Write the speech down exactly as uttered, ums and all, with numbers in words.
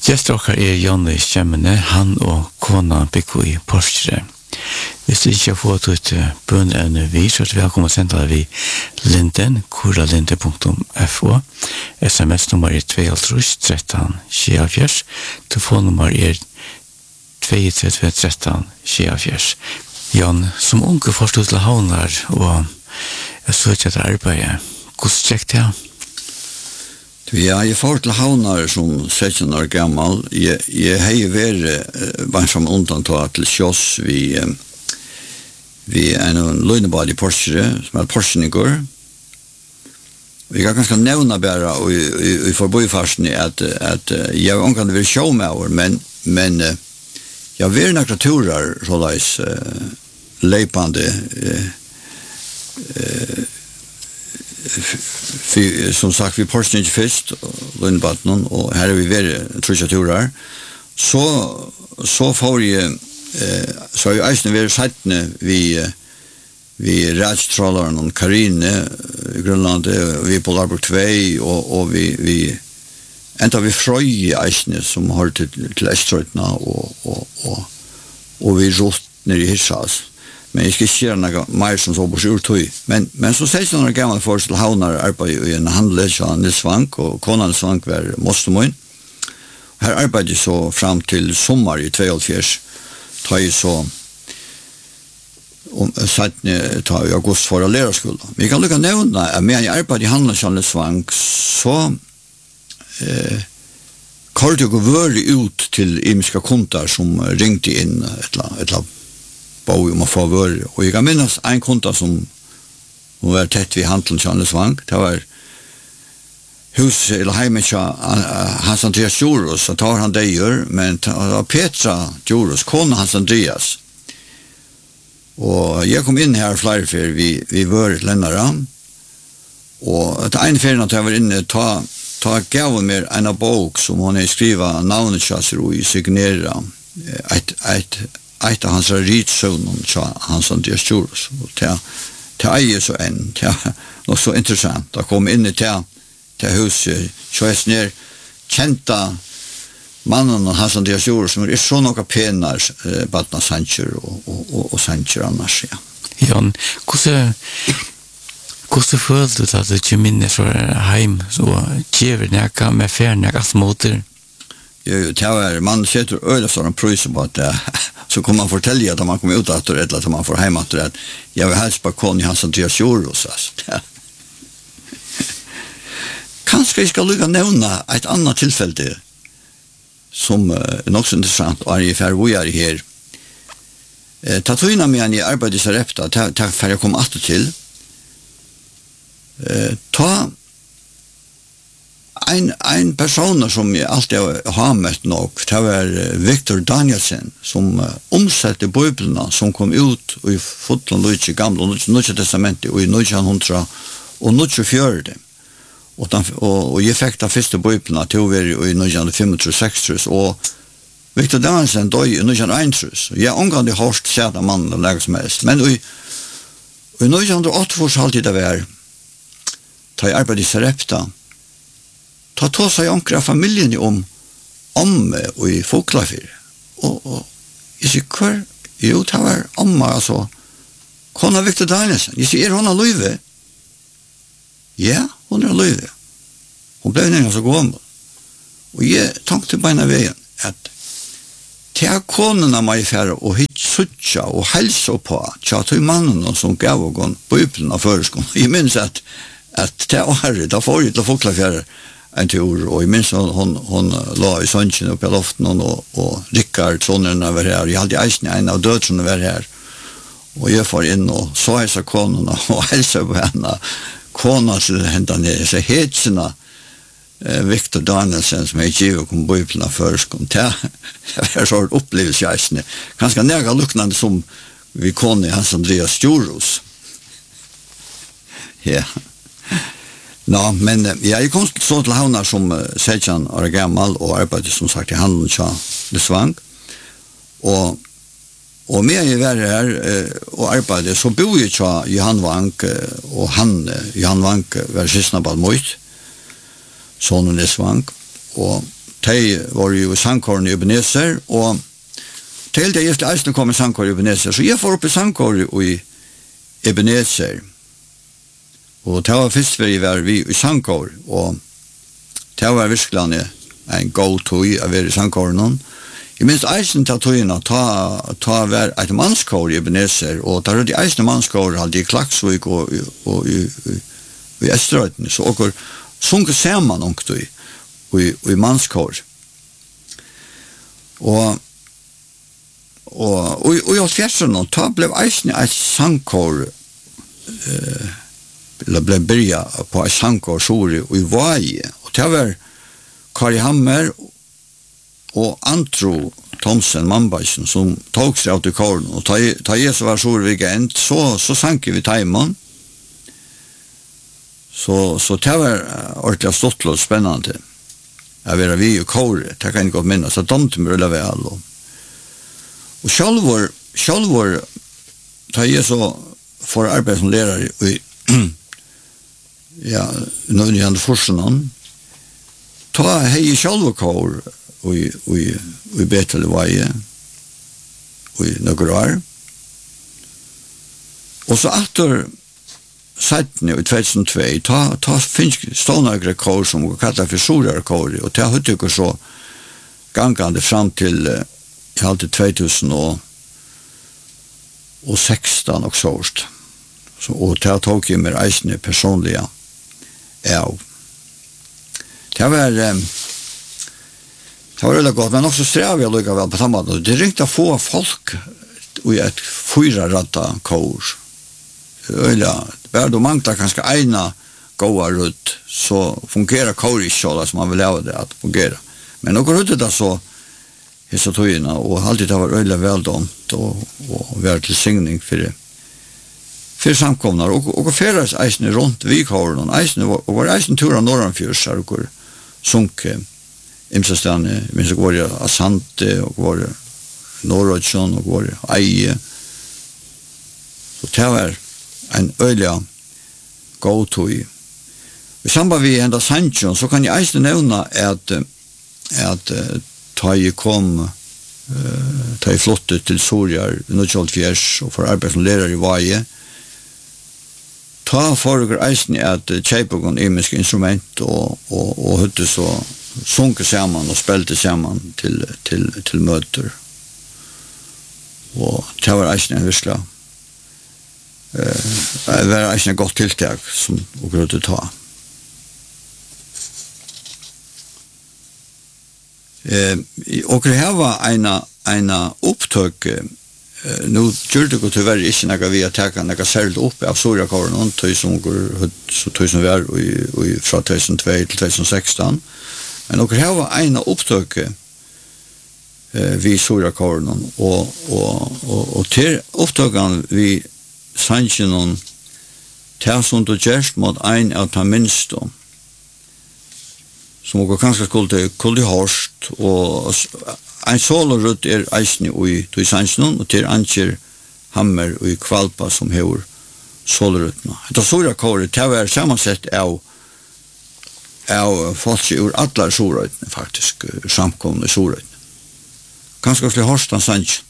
Gjestokkar er Jonny Skjemmene, han og kona bygger i Porsche. Hvis du ikke har fått ut bønneevne vi, så er det velkommen å sende deg vi linden, kuralinde punktum f o. S M S-nummer er to tre tre tre seks, telefonnummer er to tre tre tre tre seks. Jan, som unge forstod til havner, og jeg så ikke etter arbeidet. Hvordan tjekk det? Ja, jeg får til havner som sytten år gammel. Jeg, jeg har jo vært bare som undantag til sjås vi, vi er noen løgnebad i Porsche, som er Porsche-nikker. Vi kan ganske nevne bare i, i, i forboifarsen at, at jeg har omkring vært sjå med år, men, men jeg har vært noen turer så leis uh, leipande uh, uh, För, som sagt, vi Porsche inte först, Lundbatten, och här är vi väldigt tröja turer. Så, så får jag, eh, så har jag eisen väldigt sattne vi, vi rättstrallaren och Karine i Grönland, vi på Larburg två, och, och vi, vi ända vi Fröj eisen som har till, till Eströtna, och, och, och, och vi rott ner i Hirsas. Men jeg skal ikke gjøre noe mer som så på sjurtøy. Men, men så sier jeg noen gammel for til havner arbeid i en handel av Nils Vank, og konan Nils Vank var Mostemoen. Her arbeidet jeg så frem til sommer i tjueåttifjers. Da jeg så om, satt ned ta i august for å lære skolen. Vi kan lukke nevne at med jeg arbeidet i handel av Nils Vank, så eh, kort jeg å være ut til imiske kontar som ringte inn et eller annet bo om å få vøre. Og jeg kan minnes en konta som hun var tett ved handelen til Anders Vank. Det var huset, eller heimet til Hans Andreas Djoros, så tar han det gjør, men det var Petra Djoros, kone Hans Andreas. Og jeg kom inn her flere før vi, vi var lennere, og det ene ferien at jeg var inne, ta, ta gav mer en av bok som hun har skrivet navnet kjasser og signere et, et ett av hans ritsøvnen til Hans Andreas Djoros. Og til eier så en, til noe så interessant. Da kom inn i til, til huset, så er ned kjente mannen av Hans Andreas Djoros, som er så noe pener eh, Batna Sanchez og, og, og, og Sanchez annars, ja. Jan, hvordan hvordan følte du at du ikke minnes for heim, så kjever nækka med fer nækka småter? Jo, jo, det var, man setter øyla sånn prøyser på at så kommer man fortelle at man kommer ut at det eller at man får heim at det jeg vil helst på kon i Hans Andreas Djoros. Kanskje jeg skal lukka nevne et annet tilfelle som er nok så interessant og er i ferd hvor jeg er her. Eh, Tatuina med en i arbeidet seg repta, takk for jeg kom atter til. Eh, ta En, en person som jeg alltid har møtt nok, det var Victor Danielsen, som uh, omsatte bøyblene som kom ut i Fotland Lutje gamle og Nødje testamentet i nitton tjuefire. Og, og, og jeg fikk de første bøyblene til å være i nitton femogtretive, og Victor Danielsen døde i nitton einogtretive. Jeg omgang det hårst sæt av mannen og leger som helst. Men i, i nitton åttiofyra alltid det var, da jeg arbeidet i Sarepta, ta ta seg omkring familien om omme og i Foklafyr. Og, og jeg sier, hva? Jo, det var omme, altså. Kona Victor Danielsen. Jeg sier, er hun av løyve? Ja, hun er av løyve. Hun ble nøyne så gammel. Og jeg tenkte på en av veien at til konene meg færre og hitt suttja og helse på tja til mannen som gav og gått bøyplen av føreskolen. Jeg minns at at til året, da får jeg til Foklafyr en tur, og jeg minns hon, hon, hon la i sønnsjen oppe i loften, og, og Rikard, sånnerne var her, jeg hadde eisen en av dødsene var her, og jeg får inn og så jeg så konene, og helse på henne, kona til henne ned, så hetsene, eh, Victor Danielsen, som jeg ikke kom på bøyplene før, kom til, det var så opplevelse eisene, ganske nega luknande som vi kone Hans Andreas Djoros. Ja. Nå, men jeg kom så til havner som uh, Sejan er gammel og arbeidet som sagt i handelen til Lesvang. Og, og med jeg var her uh, og arbeidet, så bor jeg til Johan Vank, uh, og han, uh, Johan Vank, var sysna på mot, sånn og Lesvang. Og de var jo i sangkåren i Ebenezer, og til det just eisen kom i sangkåren i Ebenezer, så jeg får opp i sangkåren i Ebenezer, og det var først vi var vi i sangkåren, og det var virkelig en god tog av å være i sangkåren. Jeg minst eisen til togene, ta, ta var et mannskår i Ebenezer, og da var de eisene mannskår, hadde i Klaksvik og, og, og i, i, i Estrøyten, så åker sunket sammen omkring i, i, i mannskår. Og og og og i fjærsen og ta blev eisen et sangkår eh eller blev byrja på et sangkår sori og i Vaje, og det var Kari Hammer og Antro Thomsen Mambaisen som tog seg av til kåren, og ta, ta Jesus var sori weekend, så, så sank vi taimen. Så, så det var ordentlig stått og spennende. Jeg var vi i kåret, det kan jeg godt minne, så domte meg rulla vel. Og, og sjálvor, sjálvor, ta jeg så for arbeid som lærer i, ja, nå i andre forskjellene, ta hei sjálvor kår og i Betel Vaje, og i noen år. Og så etter settene i två tusen två, ta, ta finns stånagre kår som vi kallar for sorare kår, og ta høyt ikke så gangande fram til i halvtid två tusen sexton og sånt. Så, og ta tog jeg med eisene personlige av. Det var um, det var veldig godt, men også strev jeg lukket vel på samme måte. Det ringte få folk i et fyra ratta kår. Øyla, bare du mangler kanskje ena gåa rutt, så fungerer kår ikke så som man vil lave det at fungere. Men noen ruttet da så hessa tøyene, og alltid det var øyla veldomt, og, og være til signing for det. For samkomnar, og, og feres eisene rundt vikåren, og var eisene turer norranfjørs, her og sunk imsastane, minst og var Asante, og var Norrødsson, og var Eie. Så det var en øyla god tøy. I samband vi enda Sanchon, så kan jeg eisene nevna at, at ta jeg kom, uh, ta jeg flottet til Sorjar, Nødkjoltfjers, og for arbeid som lærer i Vaje, ta foregår eisen at kjeipa gon imisk instrument og, og, og høtte så sunke sammen og spelte sammen til, til, til møter. Og det var eisen en virkelig uh, det var eisen en godt tiltak som vi kunne ta. Uh, og det her var en, en opptøk Uh, nu gjør det godt tyvärr ikke noe vi har taket noe særlig opp av Sorjakåren, tøy som går så tøy som vi er i, i, fra två tusen två til två tusen sexton. Men og her var en av opptøket uh, vi Sorjakåren, og, og, og, og til opptøkene vi sannsyn noen til som du gjerst mot en av de minste, som og kanskje skulle kulde hårst, og ein solorutt er eisni ui tui sannsnun, og til Anker Hammer ui Kvalpa som heur soloruttna. Etta sora kåret, det var samansett av av folk ur allar soruttne, faktisk, samkomne soruttne. Kanskje slik Horstan sannsn.